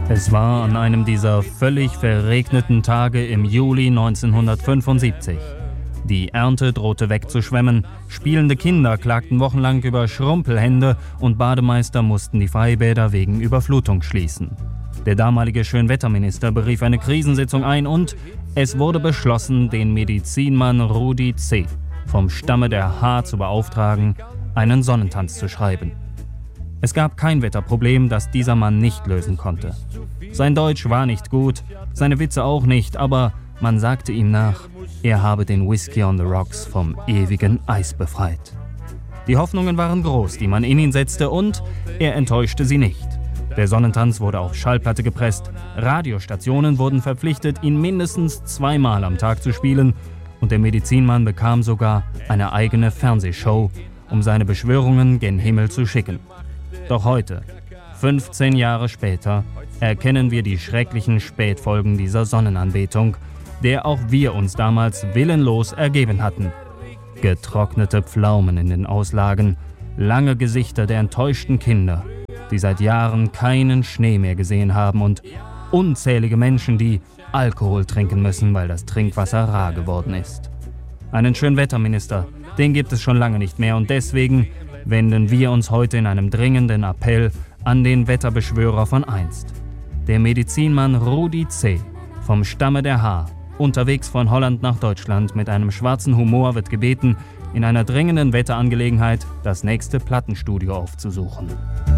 Es war an einem dieser völlig verregneten Tage im Juli 1975. Die Ernte drohte wegzuschwemmen, spielende Kinder klagten wochenlang über Schrumpelhände und Bademeister mussten die Freibäder wegen Überflutung schließen. Der damalige Schönwetterminister berief eine Krisensitzung ein und es wurde beschlossen, den Medizinmann Rudi C. vom Stamme der H. zu beauftragen, einen Sonnentanz zu schreiben. Es gab kein Wetterproblem, das dieser Mann nicht lösen konnte. Sein Deutsch war nicht gut, seine Witze auch nicht, aber man sagte ihm nach, er habe den Whisky on the Rocks vom ewigen Eis befreit. Die Hoffnungen waren groß, die man in ihn setzte, und er enttäuschte sie nicht. Der Sonnentanz wurde auf Schallplatte gepresst, Radiostationen wurden verpflichtet, ihn mindestens 2-mal am Tag zu spielen, und der Medizinmann bekam sogar eine eigene Fernsehshow, um seine Beschwörungen gen Himmel zu schicken. Doch heute, 15 Jahre später, erkennen wir die schrecklichen Spätfolgen dieser Sonnenanbetung, der auch wir uns damals willenlos ergeben hatten. Getrocknete Pflaumen in den Auslagen, lange Gesichter der enttäuschten Kinder, die seit Jahren keinen Schnee mehr gesehen haben, und unzählige Menschen, die Alkohol trinken müssen, weil das Trinkwasser rar geworden ist. Einen Schönwetterminister, den gibt es schon lange nicht mehr, und deswegen wenden wir uns heute in einem dringenden Appell an den Wetterbeschwörer von einst. Der Medizinmann Rudi C. vom Stamme der H., unterwegs von Holland nach Deutschland mit einem schwarzen Humor, wird gebeten, in einer dringenden Wetterangelegenheit das nächste Plattenstudio aufzusuchen.